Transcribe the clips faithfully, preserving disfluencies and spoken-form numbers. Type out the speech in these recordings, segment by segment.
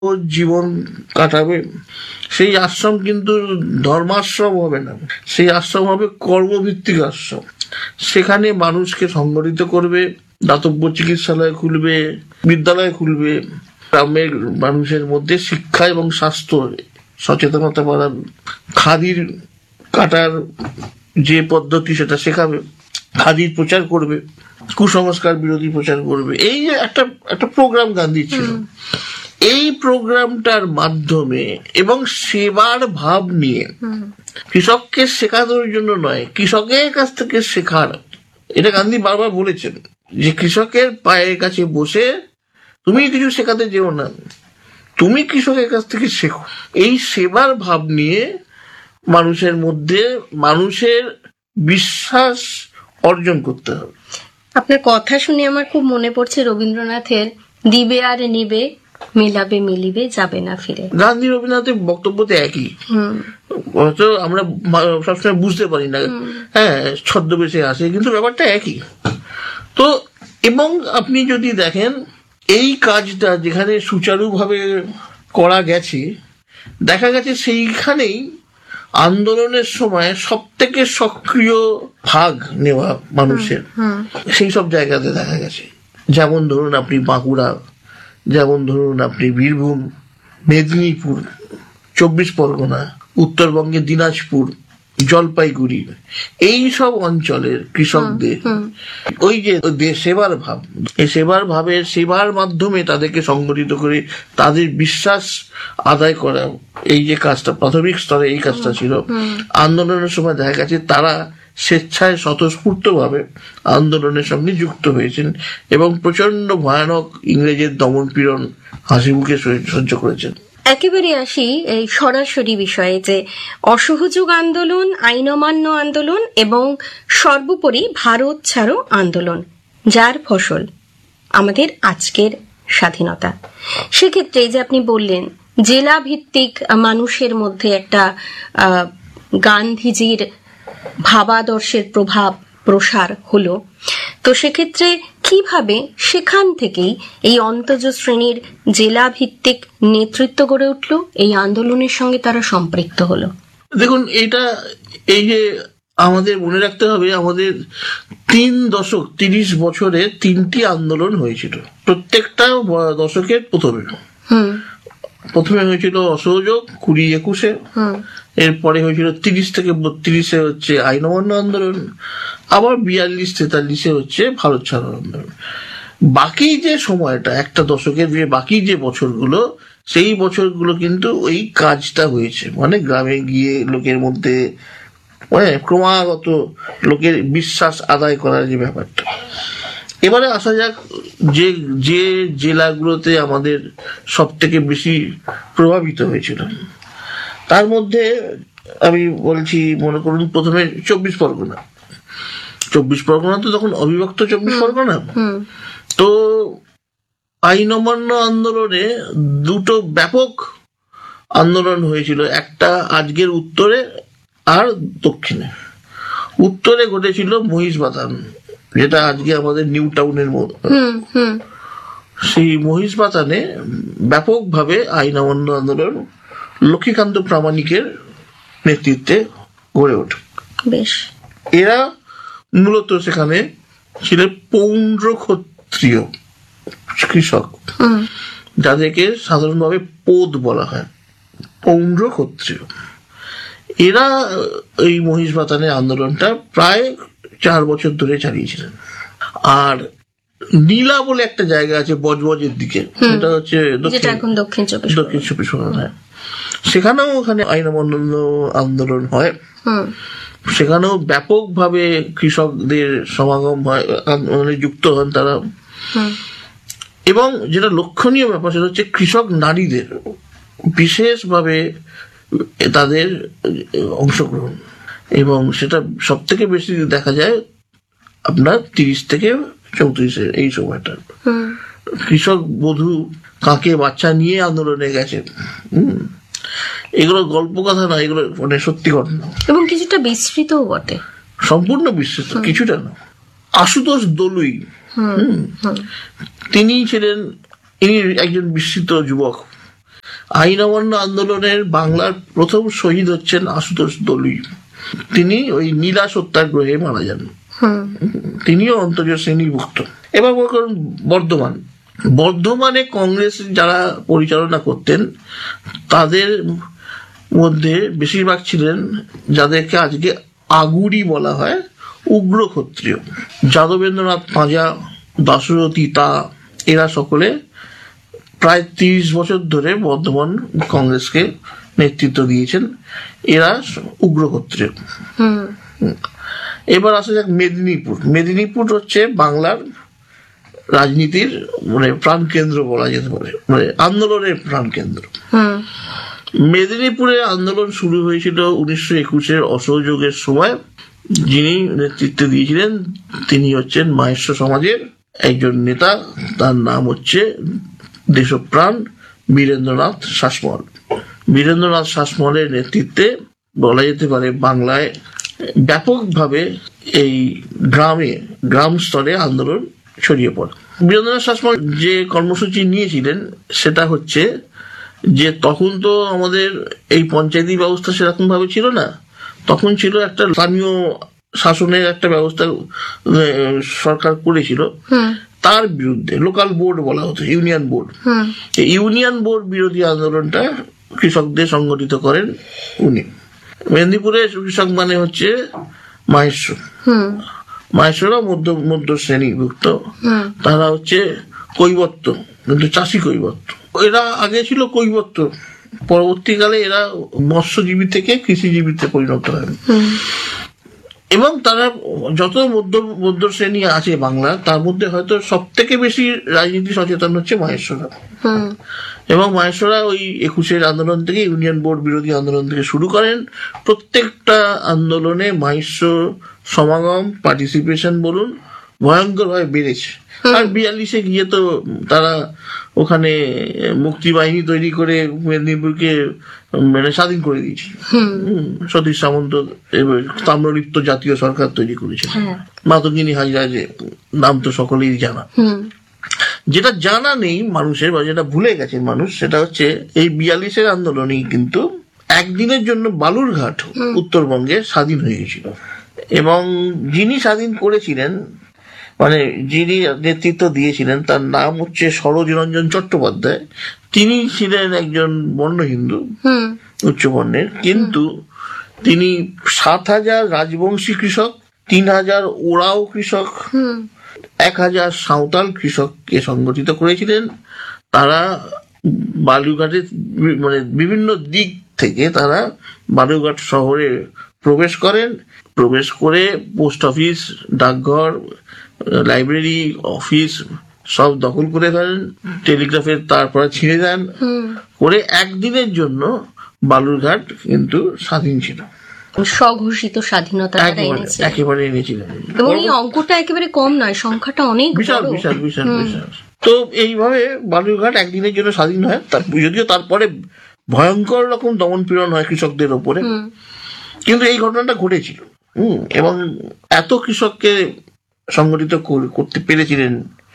জীবন কাটাবে, সেই আশ্রম কিন্তু ধর্মাশ্রম হবে না, সেই আশ্রম হবে কর্মভিত্তিক আশ্রম। সেখানে মানুষকে সংগঠিত করবে, দাতব্য চিকিৎসালয় খুলবে, বিদ্যালয় খুলবে, গ্রামের মানুষের মধ্যে শিক্ষা এবং স্বাস্থ্য সচেতনতা বাড়াবে, খাদির কাটার যে পদ্ধতি সেটা শেখাবে, খাদির প্রচার করবে, কুসংস্কার বিরোধী প্রচার করবে। এই যে একটা একটা প্রোগ্রাম গান্ধী ছিল, এই প্রোগ্রামটার মাধ্যমে এবং সেবার ভাব নিয়ে, কৃষককে শেখানোর জন্য নয়, কৃষকের কাছ থেকে শেখার, এটা গান্ধী বারবার বলেছেন যে কৃষকের পায়ের কাছে বসে তুমি কিছু শেখাতে যেও না, তুমি কৃষকের কাছ থেকে শেখো। এই সেবার ভাব নিয়ে মানুষের মধ্যে মানুষের বিশ্বাস অর্জন করতে হবে। আপনার কথা শুনে আমার খুব মনে পড়ছে রবীন্দ্রনাথের দিবে আর নিবে, মিলাবে মিলিবে, যাবে না ফিরে। গান্ধী রবীন্দ্রনাথের বক্তব্য তো একই, হয়তো আমরা সবসময় বুঝতে পারি না, হ্যাঁ ছদ্মবেশে আসে, কিন্তু ব্যাপারটা একই। তো এবং আপনি যদি দেখেন এই কাজটা যেখানে সুচারুভাবে করা গেছে, দেখা গেছে সেইখানেই আন্দোলনের সময় সব থেকে সক্রিয় ভাগ নেওয়া মানুষের সেই সব জায়গাতে দেখা গেছে। যেমন ধরুন আপনি বাঁকুড়া, যেমন ধরুন আপনি বীরভূম, মেদিনীপুর, চব্বিশ পরগনা, উত্তরবঙ্গের দিনাজপুর, জলপাইগুড়ি, এই সব অঞ্চলের কৃষকদের ওই যে সেবার ভাব, এই সেবার ভাবের সেবার মাধ্যমে তাদেরকে সংগঠিত করে তাদের বিশ্বাস আদায় করা, এই যে কাজটা প্রাথমিক স্তরে এই কাজটা ছিল। আন্দোলনের সময় দেখা গেছে তারা স্বেচ্ছায় স্বতঃস্ফূর্ত ভাবে আন্দোলনের সঙ্গে যুক্ত হয়েছেন এবং প্রচন্ড ভয়ানক ইংরেজের দমন পীড়ন হাসি মুখে সহ্য করেছেন। একেবারে আসি এই সরাসরি বিষয়ে, যে অসহযোগ আন্দোলন, আইন অমান্য আন্দোলন এবং সর্বোপরি ভারত ছাড়ো আন্দোলন, যার ফসল আমাদের আজকের স্বাধীনতা। সেক্ষেত্রে যে আপনি বললেন জেলা ভিত্তিক মানুষের মধ্যে একটা আহ গান্ধীজির ভাবাদর্শের প্রভাব প্রসার হলো, তো সেক্ষেত্রে কিভাবে সেখান থেকেই এই অন্তজ শ্রেণীর জেলা ভিত্তিক নেতৃত্ব গড়ে উঠলো, এই আন্দোলনের সঙ্গে তারা সম্পৃক্ত হলো? দেখুন, এটা এই যে আমাদের মনে রাখতে হবে, আমাদের তিন দশক তিরিশ বছরে তিনটি আন্দোলন হয়েছিল, প্রত্যেকটা দশকের প্রথমে। প্রথমে হয়েছিল অসহযোগ কুড়ি একুশে, এরপরে হয়েছিল তিরিশ থেকে বত্রিশে হচ্ছে আইন অমান্য আন্দোলন, আবার বিয়াল্লিশ তেতাল্লিশে হচ্ছে ভারত ছাড়ো আন্দোলন। বাকি যে সময়টা একটা দশকের যে বাকি যে বছরগুলো, সেই বছরগুলো কিন্তু ওই কাজটা হয়েছে, মানে গ্রামে গিয়ে লোকের মধ্যে মানে ক্রমাগত লোকের বিশ্বাস আদায় করার যে ব্যাপারটা। এবারে আসা যাক যে যে জেলাগুলোতে আমাদের সব থেকে বেশি প্রভাবিত হয়েছিল, তার মধ্যে আমি বলছি, মনে করুন প্রথমে চব্বিশ পরগনা। চব্বিশ পরগনা তো তখন অবিভক্ত চব্বিশ পরগনা, তো আইন অমান্য আন্দোলনে দুটো ব্যাপক আন্দোলন হয়েছিল, একটা আজকের উত্তরে আর দক্ষিণে। উত্তরে ঘটেছিল মহিষবাতান, যেটা আজকে আমাদের নিউ টাউনের মতো, সেই মহিষবাতানে ব্যাপকভাবে আইন অমান্য আন্দোলন লক্ষ্মীকান্ত প্রামাণিকের নেতৃত্বে গড়ে ওঠে। বেশ, এরা মূলত সেখানে ছিলেন পৌন্ড্র ক্ষত্রিয় কৃষক, যাদেরকে সাধারণভাবে পোদ বলা হয়, পৌন্ড্র ক্ষত্রিয়। এরা এই মহিষবাতানের আন্দোলনটা প্রায় চার বছর ধরে চালিয়েছিলেন। আর নীলা বলে একটা জায়গা আছে বজবজের দিকে, সেটা হচ্ছে দক্ষিণ চব্বিশ পরগনা, সেখানেও ওখানে আইন অমান্য আন্দোলন হয়, সেখানেও ব্যাপকভাবে কৃষকদের সমাগম হয়, আন্দোলনে যুক্ত হন তারা। এবং যেটা লক্ষণীয় ব্যাপার সেটা হচ্ছে কৃষক নারীদের বিশেষভাবে তাদের অংশগ্রহণ, এবং সেটা সব থেকে বেশি দেখা যায় আপনার তিরিশ থেকে চৌত্রিশের এই সময়টা। কৃষক বধূ কাকে বাচ্চা নিয়ে আন্দোলনে গেছে, হম এগুলো গল্প কথা না, এগুলো মানে সত্যি ঘটনা, এবং কিছুটা বিস্তৃত বটে, সম্পূর্ণ বিস্তৃত, কিছুটা না। আশুতোষ দলুই, হম তিনি ছিলেন, ইনি একজন বিস্মৃত যুবক, আইন অমান্য আন্দোলনের বাংলার প্রথম শহীদ হচ্ছেন আশুতোষ দলুই। তিনি ওই নীলা সত্যাগ্রহে মারা যান। তিনিও অন্তর্জ শ্রেণীভুক্ত। এবার বর্ধমান বর্ধমানে কংগ্রেস যারা পরিচালনা করতেন তাদের মধ্যে বেশিরভাগ ছিলেন যাদেরকে আজকে আগুরি বলা হয়, উগ্র ক্ষত্রিয়। যাদবেন্দ্রনাথ পাঁজা, দাশরথী তা, এরা সকলে প্রায় তিরিশ বছর ধরে বর্ধমান কংগ্রেসকে নেতৃত্ব দিয়েছেন। এরা উগ্র ক্ষত্রিয়। এবার আসা যাক মেদিনীপুর। মেদিনীপুর হচ্ছে বাংলার রাজনীতির মানে প্রাণকেন্দ্র বলা যেতে পারে, মানে আন্দোলনের প্রাণকেন্দ্র। মেদিনীপুরে আন্দোলন শুরু হয়েছিল উনিশশো একুশের অসহযোগের সময়। যিনি নেতৃত্ব দিয়েছিলেন তিনি হচ্ছেন মাহেশ্ব সমাজের একজন নেতা, তার নাম হচ্ছে দেশপ্রাণ বীরেন্দ্রনাথ শাসমল। বীরেন্দ্রনাথ শাসমলের নেতৃত্বে বলা যেতে পারে বাংলায় ব্যাপকভাবে এই গ্রামে গ্রাম স্তরে আন্দোলন ছড়িয়ে পড়ে। বীরেন্দ্রনাথ শাসমল যে কর্মসূচি নিয়েছিলেন সেটা হচ্ছে যে তখন তো আমাদের এই পঞ্চায়েতি ব্যবস্থা সেরকম ভাবে ছিল না, তখন ছিল একটা স্থানীয় শাসনের একটা ব্যবস্থা সরকার করেছিল, তার বিরুদ্ধে লোকাল বোর্ড বলা হতো, ইউনিয়ন বোর্ড। ইউনিয়ন বোর্ড বিরোধী আন্দোলনটা কৃষকদের সংগঠিত করেন উনি। মেদিনীপুরের কৃষক মানে হচ্ছে মাহেশ্ব, মাহেশ্বরা মধ্য মধ্য শ্রেণীভুক্ত, তারা হচ্ছে কৈবত্য, কিন্তু চাষি কৈবত্য। এরা আগে ছিল কৈবত্য, পরবর্তীকালে এরা মৎস্যজীবী থেকে কৃষিজীবীতে পরিণত হয়। এবং তারা যত মধ্য মধ্য শ্রেণী আছে বাংলা, তার মধ্যে হয়তো সব থেকে বেশি রাজনীতি সচেতন হচ্ছে মাহেশ্বরা। এবং মাহেশ্বরা ওই একুশের আন্দোলন থেকে, ইউনিয়ন বোর্ড বিরোধী আন্দোলন থেকে শুরু করেন। প্রত্যেকটা আন্দোলনে মাহেশ্ব সমাগম, পার্টিসিপেশন বলুন, ভয়ঙ্কর ভাবে বেড়েছে। আর বিয়াল্লিশে গিয়ে তো তারা ওখানে মুক্তি বাহিনী তৈরি করে মেদিনীপুরকে মানে স্বাধীন করে দিয়েছিল। সতীশ সামন্ত তাম্রলিপ্ত জাতীয় সরকার তৈরি করেছিল। মাতঙ্গিনী হাজরা যে নাম তো সকলেই জানা। যেটা জানা নেই মানুষের বা যেটা ভুলে গেছে মানুষ, সেটা হচ্ছে এই বিয়াল্লিশের আন্দোলনেই কিন্তু একদিনের জন্য বালুরঘাট উত্তরবঙ্গে স্বাধীন হয়ে গেছিল। এবং যিনি স্বাধীন করেছিলেন, মানে যিনি নেতৃত্ব দিয়েছিলেন, তার নাম হচ্ছে সরোজরঞ্জন চট্টোপাধ্যায়। তিনি ছিলেন একজন বর্ণ হিন্দু, উচ্চবর্ণের, কিন্তু তিনি সাত হাজার রাজবংশী কৃষক, তিন হাজার ওরাও কৃষক, এক হাজার সাঁওতাল কৃষককে সংগঠিত করেছিলেন। তারা বালুরঘাটের মানে বিভিন্ন দিক থেকে তারা বালুরঘাট শহরে প্রবেশ করেন। প্রবেশ করে পোস্ট অফিস, ডাকঘর, লাইব্রেরি, অফিস সব দখল করে ফেলেন, টেলিগ্রাফের তারপরে ছিঁড়ে দেন, করে একদিনের জন্য বালুরঘাট কিন্তু স্বাধীন ছিল। স্বঘোষিত স্বাধীনতা একেবারে এনেছিলেন। এবং এই অঙ্কটা একেবারে কম নয়, সংখ্যাটা অনেক বিশাল বিশাল বিশাল বিশাল। তো এইভাবে বালুরঘাট একদিনের জন্য স্বাধীন হয়। যদিও তারপরে ভয়ঙ্কর রকম দমন পীড়ন হয় কৃষকদের ওপরে, কিন্তু এই ঘটনাটা ঘটেছিল। হম এবং এত কৃষককে সংগঠিত করতে পেরেছিলেন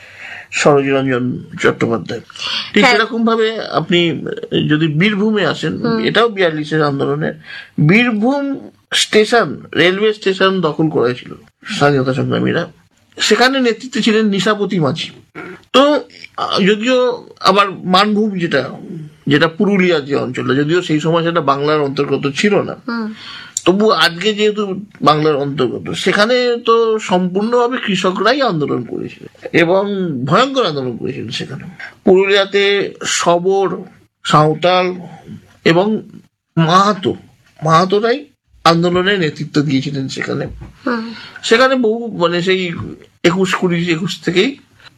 সরোজরঞ্জন চট্টোপাধ্যায়। ঠিক সেরকম ভাবে আপনি যদি বীরভূমে আসেন, এটাও বিয়াল্লিশের আন্দোলনের, বীরভূম স্টেশন, রেলওয়ে স্টেশন দখল করেছিল স্বাধীনতা সংগ্রামীরা। সেখানে নেতৃত্বে ছিলেন নিশাপতি মাঝি। তো যদিও আবার মানভূম, যেটা যেটা পুরুলিয়ার যে অঞ্চলটা, যদিও সেই সময় সেটা বাংলার অন্তর্গত ছিল না, তবু আজকে যেহেতু বাংলার অন্তর্গত, সেখানে তো সম্পূর্ণভাবে কৃষকরাই আন্দোলন করেছিল এবং ভয়ঙ্কর আন্দোলন করেছিল। সেখানে পুরুলিয়াতে শবর, সাঁওতাল এবং মাহাতো মাহাতোরাই আন্দোলনের নেতৃত্ব দিয়েছিলেন সেখানে। সেখানে বহু মানে সেই একুশ কুড়ি একুশ থেকেই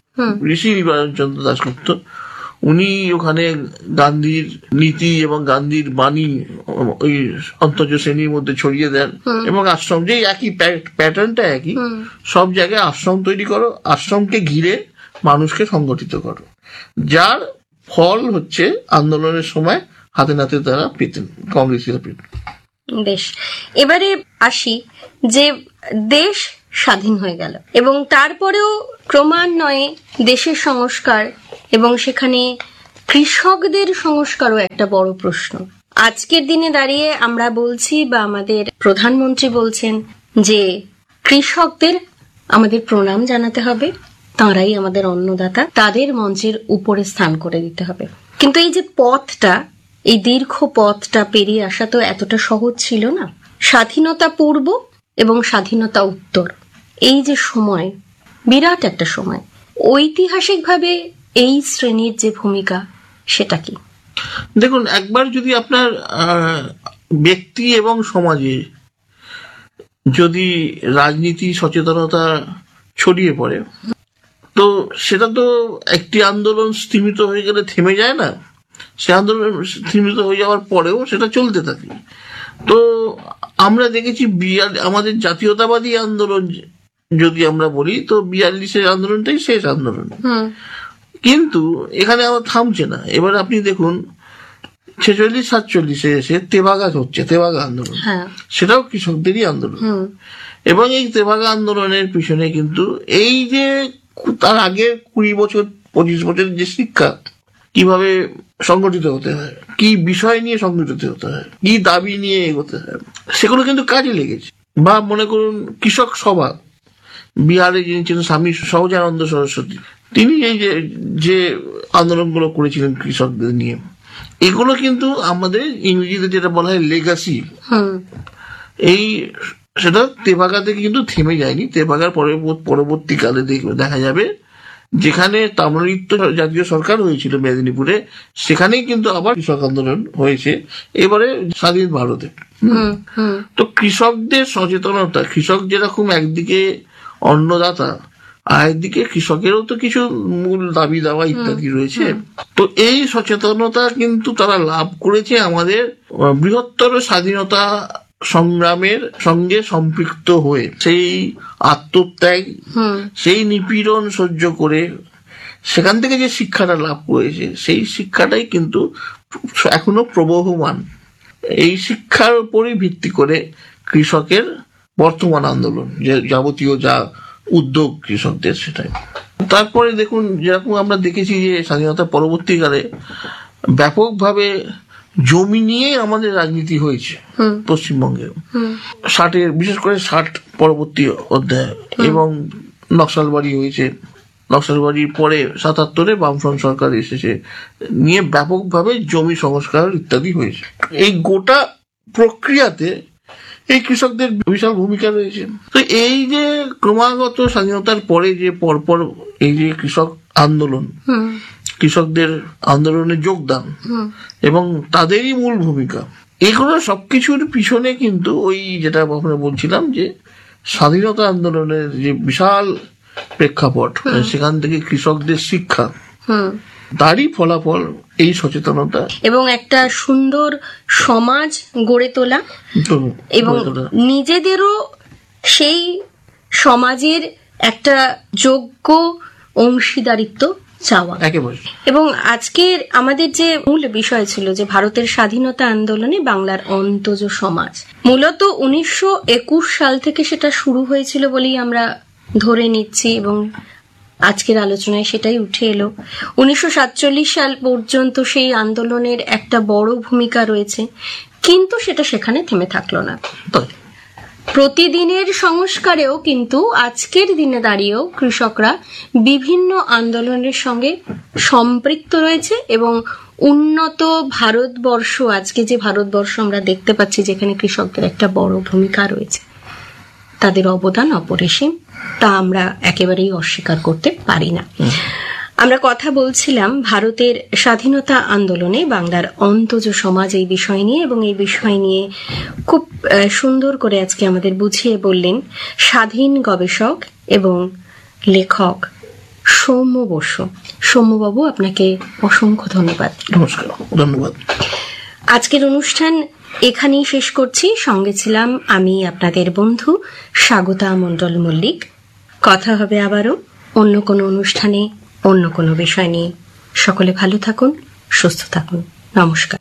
ঋষি নিবারণ চন্দ্র দাশগুপ্ত, উনি ওখানে গান্ধীর নীতি এবং গান্ধীর বাণী ওই অন্তর্জ শ্রেণীর মধ্যে ছড়িয়ে দেন। এবং আশ্রম, যে একই প্যাটার্নটা একই, সব জায়গায় আশ্রম তৈরি করো, আশ্রমকে ঘিরে মানুষকে সংগঠিত করো, যার ফল হচ্ছে আন্দোলনের সময় হাতে নাতে তারা পেতেন, কংগ্রেসীরা পেতেন। বেশ, এবারে আসি যে দেশ স্বাধীন হয়ে গেল এবং তারপরেও ক্রমান্বয়ে দেশের সংস্কার এবং সেখানে কৃষকদের সংস্কারও একটা বড় প্রশ্ন। আজকের দিনে দাঁড়িয়ে আমরা বলছি বা আমাদের প্রধানমন্ত্রী বলছেন যে কৃষকদের আমাদের প্রণাম জানাতে হবে, তাঁরাই আমাদের অন্নদাতা, তাদের মঞ্চের উপরে স্থান করে দিতে হবে। কিন্তু এই যে পথটা, এই দীর্ঘ পথটা পেরিয়ে আসা তো এতটা সহজ ছিল না। স্বাধীনতা পূর্ব এবং স্বাধীনতা উত্তর, এই যে সময়, বিরাট একটা সময়, ঐতিহাসিকভাবে এই শ্রেণীর যে ভূমিকা সেটা কি? দেখুন, একবার যদি আপনার ব্যক্তি এবং সমাজে যদি রাজনীতি সচেতনতা ছড়িয়ে পড়ে, তো সেটা তো একটি আন্দোলন স্তীমিত হয়ে গেলে থেমে যায় না, সে আন্দোলন স্তীমিত হয়ে যাওয়ার পরেও সেটা চলতে থাকে। তো আমরা দেখেছি বিয়াল আমাদের জাতীয়তাবাদী আন্দোলন যদি আমরা বলি, তো বিয়াল্লিশের আন্দোলনটাই শেষ আন্দোলন, কিন্তু এখানে আমার থামছে না। এবার আপনি দেখুন, ছেচল্লিশ সাতচল্লিশে এসে তেভাগা হচ্ছে, তেভাগা আন্দোলন, সেটাও কৃষকদেরই আন্দোলন। এবং এই তেভাগা আন্দোলনের পিছনে কিন্তু এই যে তার আগের কুড়ি বছর পঁচিশ বছরের যে শিক্ষা, কিভাবে সংগঠিত হতে হয়, কি বিষয় নিয়ে সংগঠিত হতে হয়, কি দাবি নিয়ে এগোতে হয়, সেগুলো কিন্তু কাজে লেগেছে। বা মনে করুন কৃষক সভা, বিহারে যিনি ছিলেন স্বামী সহজানন্দ সরস্বতী, তিনি এই যে যে আন্দোলনগুলো করেছিলেন কৃষকদের নিয়ে, এগুলো কিন্তু আমাদের ইংরেজিতে যেটা বলা হয় লেগাসি, এই সেটা তেভাগা থেকে কিন্তু থেমে যায়নি। তেভাগার পরবর্তীকালে দেখা যাবে যেখানে তাম্রলিপ্ত জাতীয় সরকার হয়েছিল মেদিনীপুরে, সেখানেই কিন্তু আবার কৃষক আন্দোলন হয়েছে এবারে স্বাধীন ভারতে। তো কৃষকদের সচেতনতা, কৃষক যেরকম একদিকে অন্নদাতা, আর একদিকে কৃষকেরও তো কিছু মূল দাবি দাওয়া ইত্যাদি রয়েছে। তো এই সচেতনতা কিন্তু তারা লাভ করেছে আমাদের বৃহত্তর স্বাধীনতা সংগ্রামের সঙ্গে সম্পৃক্ত হয়ে। সেই আত্মত্যাগ, সেই নিপীড়ন সহ্য করে সেখান থেকে যে শিক্ষাটা লাভ করেছে, সেই শিক্ষাটাই কিন্তু এখনো প্রবহমান। এই শিক্ষার উপরই ভিত্তি করে কৃষকের বর্তমান আন্দোলন, যে যাবতীয় যা উদ্যোগ কৃষকদের, সেটাই। তারপরে দেখুন, যেরকম আমরা দেখেছি যে স্বাধীনতা পরবর্তীকালে ব্যাপকভাবে জমি নিয়ে আমাদের রাজনীতি হয়েছে পশ্চিমবঙ্গে, ষাটের বিশেষ করে ষাট পরবর্তী অধ্যায়, এবং নকশালবাড়ি হয়েছে। নকশালবাড়ির পরে সাতাত্তরে বামফ্রন্ট সরকার এসেছে, নিয়ে ব্যাপকভাবে জমি সংস্কার ইত্যাদি হয়েছে। এই গোটা প্রক্রিয়াতে এই কৃষকদের বিশাল ভূমিকা রয়েছে। তো এই যে ক্রমাগত স্বাধীনতার পরে যে পরপর এই যে কৃষক আন্দোলন, কৃষকদের আন্দোলনে যোগদান এবং তাদেরই মূল ভূমিকা, এগুলো সবকিছুর পিছনে কিন্তু ওই যেটা আমরা বলছিলাম যে স্বাধীনতা আন্দোলনের যে বিশাল প্রেক্ষাপট, সেখান থেকে কৃষকদের শিক্ষা, তারই ফলাফল এই সচেতনতা এবং একটা সুন্দর সমাজ গড়ে তোলা, এবং নিজেদেরও সেই সমাজের একটা যোগ্য অংশীদারিত্ব চাওয়া। এবং আজকের আমাদের যে মূল বিষয় ছিল যে ভারতের স্বাধীনতা আন্দোলনে বাংলার অন্তজ সমাজ, মূলত উনিশশো একুশ সাল থেকে সেটা শুরু হয়েছিল বলেই আমরা ধরে নিচ্ছি, এবং আজকের আলোচনায় সেটাই উঠে এলো। উনিশশো সাতচল্লিশ সাল পর্যন্ত সেই আন্দোলনের একটা বড় ভূমিকা রয়েছে, কিন্তু সেটা সেখানে থেমে থাকলো না। প্রতিদিনের সংস্কারেও কিন্তু আজকের দিনে দাঁড়িয়েও কৃষকরা বিভিন্ন আন্দোলনের সঙ্গে সম্পৃক্ত রয়েছে, এবং উন্নত ভারতবর্ষ, আজকে যে ভারতবর্ষ আমরা দেখতে পাচ্ছি, যেখানে কৃষকদের একটা বড় ভূমিকা রয়েছে, তাদের অবদান অপরিসীম, তা আমরা একেবারেই অস্বীকার করতে পারি না। আমরা কথা বলছিলাম ভারতের স্বাধীনতা আন্দোলনে বাংলার অন্তজ সমাজ এই বিষয় নিয়ে, এবং এই বিষয় নিয়ে খুব সুন্দর করে আজকে আমাদের বুঝিয়ে বললেন স্বাধীন গবেষক এবং লেখক সৌম্য বসু। সৌম্যবাবু, আপনাকে অসংখ্য ধন্যবাদ। নমস্কার, ধন্যবাদ। আজকের অনুষ্ঠান এখানেই শেষ করছি। সঙ্গে ছিলাম আমি আপনাদের বন্ধু স্বাগতা মণ্ডল মল্লিক। কথা হবে আবারও অন্য কোনো অনুষ্ঠানে, অন্য কোনো বিষয় নিয়ে। সকলে ভালো থাকুন, সুস্থ থাকুন। নমস্কার।